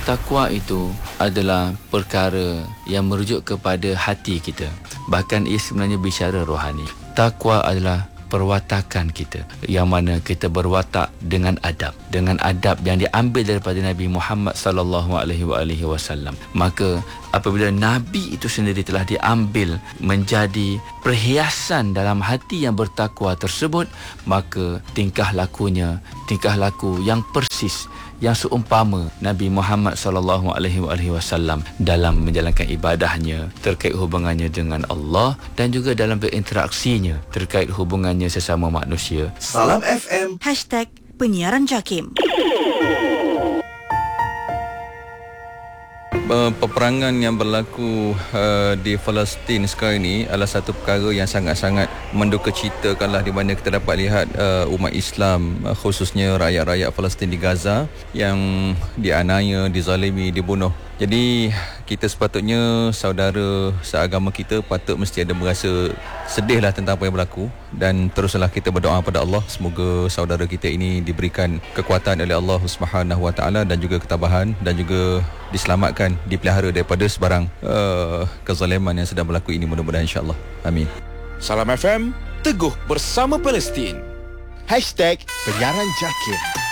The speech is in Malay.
Takwa itu adalah perkara yang merujuk kepada hati kita. Bahkan ia sebenarnya bicara rohani. Takwa adalah perwatakan kita, yang mana kita berwatak dengan adab yang diambil daripada Nabi Muhammad sallallahu alaihi wasallam. Maka apabila Nabi itu sendiri telah diambil menjadi perhiasan dalam hati yang bertakwa tersebut, maka tingkah laku yang persis, yang seumpama Nabi Muhammad sallallahu alaihi wasallam dalam menjalankan ibadahnya, terkait hubungannya dengan Allah, dan juga dalam berinteraksinya terkait hubungannya sesama manusia. Salam FM #penyiaran JAKIM. Peperangan yang berlaku di Palestin sekarang ini adalah satu perkara yang sangat-sangat mendukacitakanlah, di mana kita dapat lihat umat Islam, khususnya rakyat-rakyat Palestin di Gaza yang dianiaya, dizalimi, dibunuh. Jadi kita sepatutnya, saudara seagama kita, patut mesti ada merasa sedihlah tentang apa yang berlaku, dan teruslah kita berdoa pada Allah semoga saudara kita ini diberikan kekuatan oleh Allah Subhanahu Wa Taala dan juga ketabahan, dan juga diselamatkan, dipelihara daripada sebarang kezaliman yang sedang berlaku ini, mudah-mudahan insya-Allah. Amin. Salam FM, teguh bersama Palestin. #penyiaran JAKIM.